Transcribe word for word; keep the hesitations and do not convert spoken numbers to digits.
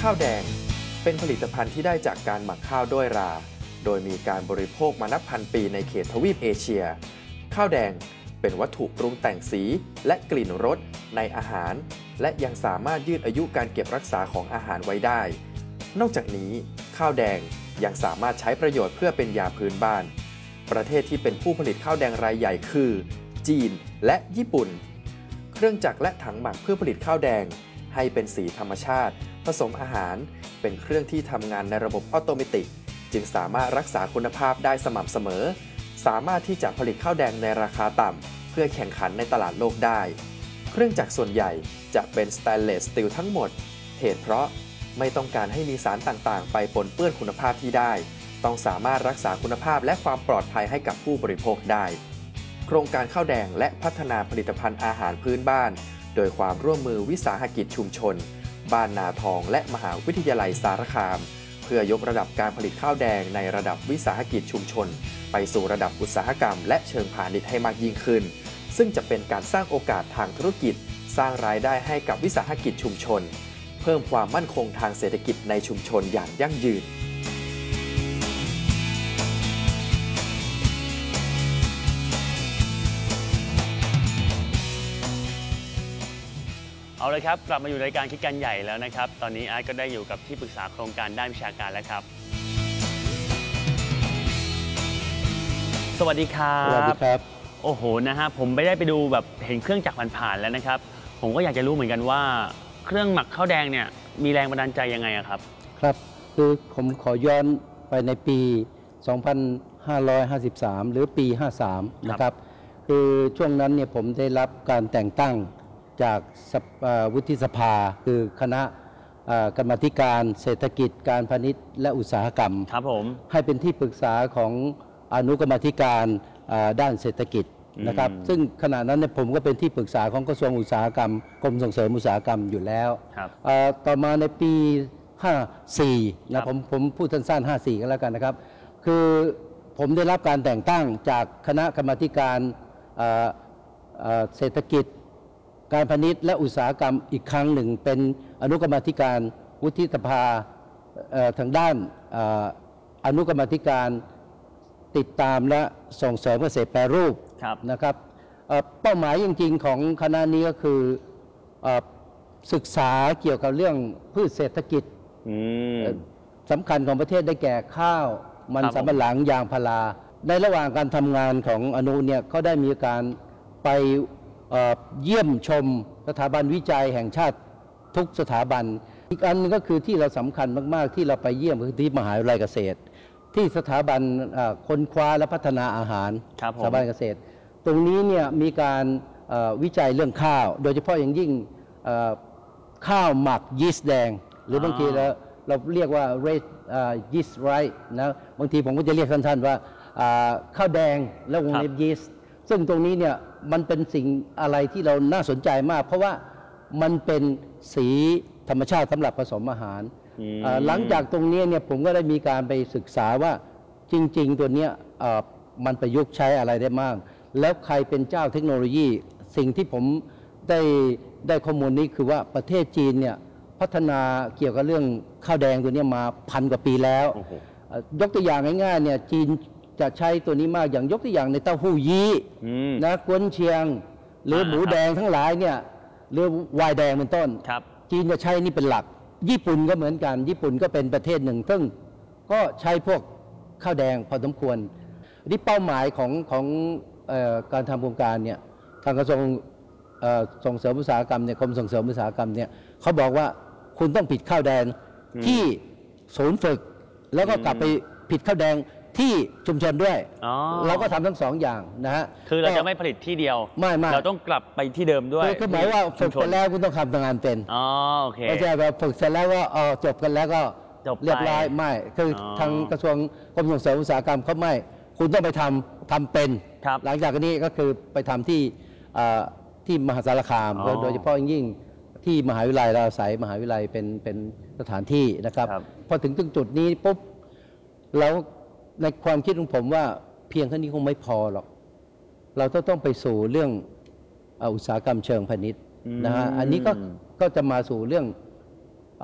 ข้าวแดงเป็นผลิตภัณฑ์ที่ได้จากการหมักข้าวด้วยรา โดยมีการบริโภคมานับพันปีในเขตทวีปเอเชีย ข้าวแดงเป็นวัตถุปรุงแต่งสีและกลิ่นรสในอาหาร และยังสามารถยืดอายุการเก็บรักษาของอาหารไว้ได้ นอกจากนี้ข้าวแดงยังสามารถใช้ประโยชน์เพื่อเป็นยาพื้นบ้าน ประเทศที่เป็นผู้ผลิตข้าวแดงรายใหญ่คือจีนและญี่ปุ่น เครื่องจักรและถังหมักเพื่อผลิตข้าวแดงให้เป็นสีธรรมชาติผสมอาหารเป็นเครื่องที่ทำงานในระบบออโตเมติกจึงสามารถรักษาคุณภาพได้สม่ำเสมอสามารถที่จะผลิตข้าวแดงในราคาต่ำเพื่อแข่งขันในตลาดโลกได้เครื่องจักรส่วนใหญ่จะเป็นสแตนเลสสตีลทั้งหมดเหตุเพราะไม่ต้องการให้มีสารต่างๆไปปนเปื้อนคุณภาพที่ได้ต้องสามารถรักษาคุณภาพและความปลอดภัยให้กับผู้บริโภคได้โครงการข้าวแดงและพัฒนาผลิตภัณฑ์อาหารพื้นบ้านโดยความร่วมมือวิสาหกิจชุมชนบ้านนาทองและมหาวิทยาลัยสารคามเพื่อยกระดับการผลิตข้าวแดงในระดับวิสาหกิจชุมชนไปสู่ระดับอุตสาหกรรมและเชิงพาณิชย์ให้มากยิ่งขึ้นซึ่งจะเป็นการสร้างโอกาสทางธุรกิจสร้างรายได้ให้กับวิสาหกิจชุมชนเพิ่มความมั่นคงทางเศรษฐกิจในชุมชนอย่างยั่งยืนเอาเลยครับกลับมาอยู่ในรายการคิดกันใหญ่แล้วนะครับตอนนี้อาร์ตก็ได้อยู่กับที่ปรึกษาโครงการด้านวิชาการแล้วครับสวัสดีครับสวัสดีครับโอ้โหนะฮะผมไม่ได้ไปดูแบบเห็นเครื่องจักรผ่านๆแล้วนะครับผมก็อยากจะรู้เหมือนกันว่าเครื่องหมักข้าวแดงเนี่ยมีแรงบันดาลใจยังไงครับครับคือผมขอย้อนไปในปี สองพันห้าร้อยห้าสิบสาม หรือปี ห้าสาม นะครับคือช่วงนั้นเนี่ยผมได้รับการแต่งตั้งจากวุฒิสภาคือคณะกรรมาธิการเศรษฐกิจการพาณิชย์และอุตสาหกรรมครับผมให้เป็นที่ปรึกษาของอนุกรรมาธิการด้านเศรษฐกิจนะครับซึ่งขณะนั้นเนี่ยผมก็เป็นที่ปรึกษาของกระทรวงอุตสาหกรรมกรมส่งเสริมอุตสาหกรรมอยู่แล้วต่อมาในปี ห้าสี่นะผมผมพูดสั้นๆห้าสี่ก็แล้วกันนะครับคือผมได้รับการแต่งตั้งจากคณะกรรมาธิการเศรษฐกิจการพาณิชย์และอุตสาหกรรมอีกครั้งหนึ่งเป็นอนุกรรมาธิการวุฒิสภาทางด้านอนุกรรมาธิการติดตามและส่งเสริมเกษตรแปรรูปนะครับเป้าหมายจริงๆของคณะนี้ก็คือศึกษาเกี่ยวกับเรื่องพืชเศรษฐกิจสำคัญของประเทศได้แก่ข้าวมันสำปะหลังยางพาราในระหว่างการทำงานของอนุเนี่ยก็ได้มีการไปเยี่ยมชมสถาบันวิจัยแห่งชาติทุกสถาบันอีกอันนึงก็คือที่เราสำคัญมากๆที่เราไปเยี่ยมคือที่มหาวิทยาลัยเกษตรที่สถาบันค้นคว้าและพัฒนาอาหารสถาบันเกษตรตรงนี้เนี่ยมีการวิจัยเรื่องข้าวโดยเฉพาะอย่างยิ่งข้าวหมักยีสต์แดงหรือบางทีเราเราเรียกว่า red yeast rice นะบางทีผมก็จะเรียกสั้นๆว่าข้าวแดงและวงเล็บยีสต์ซึ่งตรงนี้เนี่ยมันเป็นสิ่งอะไรที่เราน่าสนใจมากเพราะว่ามันเป็นสีธรรมชาติสำหรับผสมอาหารหลังจากตรงนี้เนี่ยผมก็ได้มีการไปศึกษาว่าจริงๆตัวนี้มันประยุกต์ใช้อะไรได้มากแล้วใครเป็นเจ้าเทคโนโลยีสิ่งที่ผมได้ได้ข้อมูลนี้คือว่าประเทศจีนเนี่ยพัฒนาเกี่ยวกับเรื่องข้าวแดงตัวนี้มาพันกว่าปีแล้วยกตัวอย่างง่ายๆเนี่ยจีนจะใช้ตัวนี้มากอย่างยกตัวอย่างในเต้าหู้ยี้นะกวนเชียงหรือหมูแดงทั้งหลายเนี่ยหรือวายแดงเป็นต้นจีนจะใช้นี่เป็นหลักญี่ปุ่นก็เหมือนกันญี่ปุ่นก็เป็นประเทศหนึ่งซึ่งก็ใช้พวกข้าวแดงพอสมควรนี่เป้าหมายของของการทำโครงการเนี่ยทางกระทรวงส่งเสริมอุตสาหกรรมเนี่ยกรมส่งเสริมอุตสาหกรรมเนี่ยเขาบอกว่าคุณต้องผิดข้าวแดงที่ศูนย์ฝึกแล้วก็กลับไปผิดข้าวแดงที่ชุมชนด้วยเราก็ทำทั้งสองอย่างนะฮะคือเราจะไม่ผลิตที่เดียวไม่ไม่เราต้องกลับไปที่เดิมด้วยคือหมายว่าฝึกเสร็จแล้วคุณต้องทำงานเป็นอ๋อโอเคไม่ใช่แบบฝึกเสร็จแล้วก็อ๋อจบกันแล้วก็เรียบร้อยไม่คือทางกระทรวงกรมส่งเสริมอุตสาหกรรมเขาไม่คุณต้องไปทำทำเป็นหลังจากนี้ก็คือไปทำที่ที่มหาสารคามโดยเฉพาะยิ่งที่มหาวิทยาลัยเราอาศัยมหาวิทยาลัยเป็นเป็นสถานที่นะครับพอถึงถึงจุดนี้ปุ๊บแล้วในความคิดของผมว่าเพียงแค่นี้คงไม่พอหรอกเราต้องต้องไปสู่เรื่องอุตสาหกรรมเชิงพาณิชย์นะฮะอันนี้ก็ก็จะมาสู่เรื่อง